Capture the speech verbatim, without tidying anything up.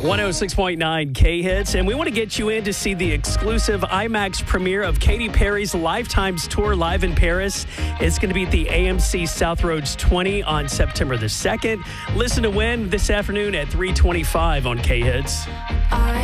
one oh six point nine K-Hits, and we want to get you in to see the exclusive IMAX premiere of Katy Perry's Lifetimes Tour live in Paris. It's going to be at the A M C South Roads twenty on September the second. Listen to win this afternoon at three twenty-five on K-Hits.